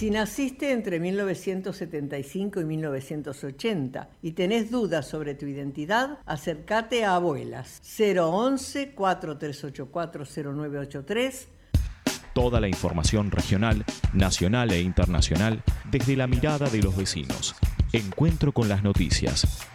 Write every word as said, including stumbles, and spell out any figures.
Si naciste entre mil novecientos setenta y cinco y mil novecientos ochenta y tenés dudas sobre tu identidad, acércate a Abuelas. cero once, cuatro tres ocho cuatro, cero nueve ocho tres. Toda la información regional, nacional e internacional desde la mirada de los vecinos. Encuentro con las noticias.